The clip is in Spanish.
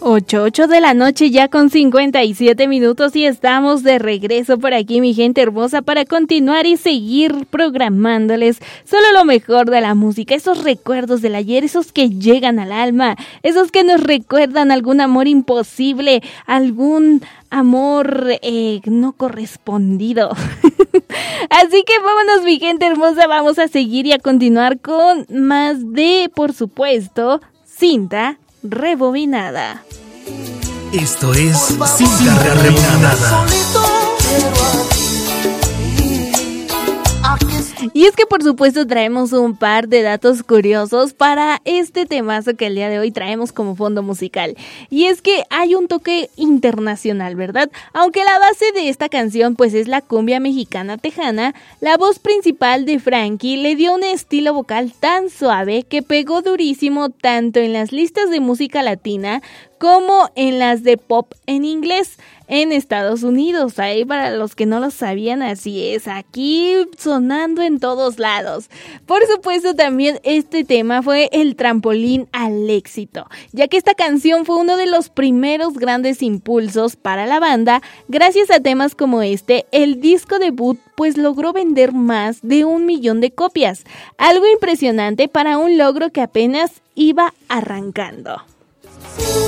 8 de la noche ya con 57 minutos y estamos de regreso por aquí, mi gente hermosa, para continuar y seguir programándoles solo lo mejor de la música, esos recuerdos del ayer, esos que llegan al alma, esos que nos recuerdan algún amor imposible, algún amor no correspondido. Así que vámonos, mi gente hermosa, vamos a seguir y a continuar con más de, por supuesto, cinta rebobinada. Esto es Cinta Rebobinada. Y es que por supuesto traemos un par de datos curiosos para este temazo que el día de hoy traemos como fondo musical. Y es que hay un toque internacional, ¿verdad? Aunque la base de esta canción pues es la cumbia mexicana tejana, la voz principal de Frankie le dio un estilo vocal tan suave que pegó durísimo tanto en las listas de música latina como en las de pop en inglés en Estados Unidos. Ahí para los que no lo sabían, así es, aquí sonando en todos lados. Por supuesto también este tema fue el trampolín al éxito, ya que esta canción fue uno de los primeros grandes impulsos para la banda. Gracias a temas como este, el disco debut pues logró vender más de 1 millón de copias, algo impresionante para un logro que apenas iba arrancando.